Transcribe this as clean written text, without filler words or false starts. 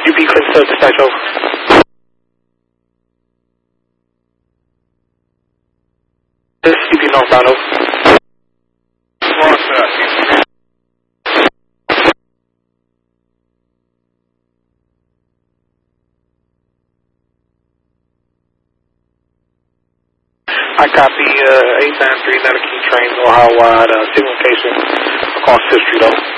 UP Clinton Sub dispatch over. This is UP northbound over. I copy 893 Netherkey train, Ohio wide, signal location across history though.